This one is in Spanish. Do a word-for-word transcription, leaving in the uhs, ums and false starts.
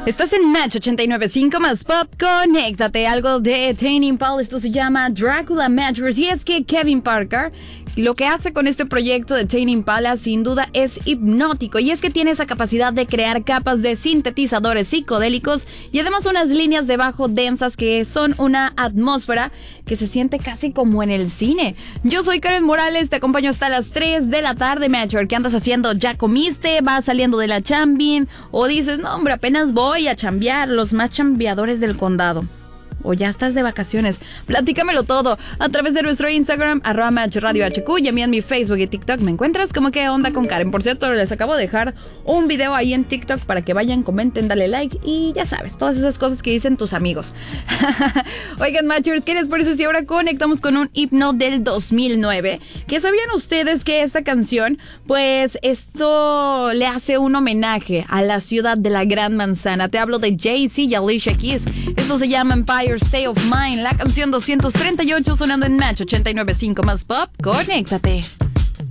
Estás en Match ochenta y nueve punto cinco más Pop. Conéctate. Algo de Tame Impala. Esto se llama Dracula Matchers. Y es que Kevin Parker, lo que hace con este proyecto de Tame Impala sin duda es hipnótico, y es que tiene esa capacidad de crear capas de sintetizadores psicodélicos y además unas líneas de bajo densas que son una atmósfera que se siente casi como en el cine. Yo soy Karen Morales, te acompaño hasta las tres de la tarde. Matcher, ¿qué andas haciendo? ¿Ya comiste? ¿Vas saliendo de la chambin? ¿O dices, no hombre, apenas voy a chambear, los más chambeadores del condado? ¿O ya estás de vacaciones? Platícamelo todo a través de nuestro Instagram, arroba Match Radio H Q, y a mí en mi Facebook y TikTok me encuentras como ¿Qué onda con Karen? Por cierto, les acabo de dejar un video ahí en TikTok para que vayan, comenten, dale like y ya sabes, todas esas cosas que dicen tus amigos. Oigan, Matchers, ¿qué les parece si ahora conectamos con un himno del dos mil nueve? ¿Que sabían ustedes que esta canción, pues esto le hace un homenaje a la ciudad de la Gran Manzana? Te hablo de Jay-Z y Alicia Keys. Esto se llama Empire State of Mind, la canción doscientos treinta y ocho sonando en Match ochenta y nueve punto cinco más Pop. Conéctate.